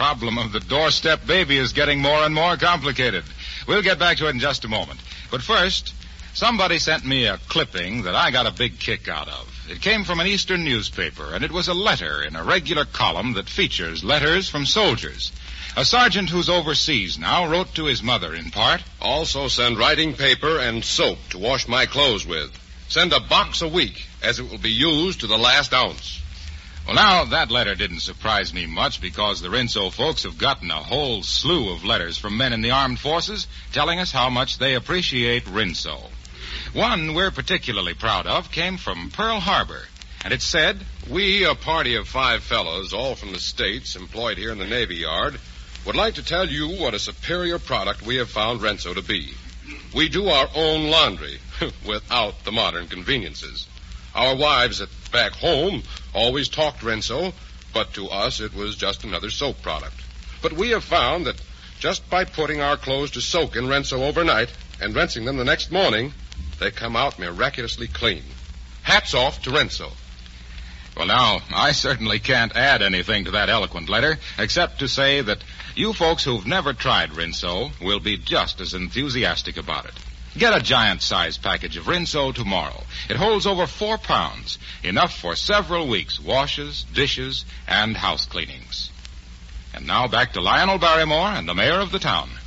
problem of the doorstep baby is getting more and more complicated. We'll get back to it in just a moment. But first, somebody sent me a clipping that I got a big kick out of. It came from an Eastern newspaper, and it was a letter in a regular column that features letters from soldiers. A sergeant who's overseas now wrote to his mother in part. Also send writing paper and soap to wash my clothes with. Send a box a week, as it will be used to the last ounce. Well, now, that letter didn't surprise me much because the Rinso folks have gotten a whole slew of letters from men in the armed forces telling us how much they appreciate Rinso. One we're particularly proud of came from Pearl Harbor, and it said, "We, a party of 5 fellows, all from the States, employed here in the Navy Yard, would like to tell you what a superior product we have found Rinso to be. We do our own laundry without the modern conveniences. Our wives back home always talked Rinso, but to us it was just another soap product. But we have found that just by putting our clothes to soak in Rinso overnight and rinsing them the next morning, they come out miraculously clean. Hats off to Rinso." Well, now, I certainly can't add anything to that eloquent letter, except to say that you folks who've never tried Rinso will be just as enthusiastic about it. Get a giant-sized package of Rinso tomorrow. It holds over 4 pounds, enough for several weeks' washes, dishes, and house cleanings. And now back to Lionel Barrymore and the mayor of the town.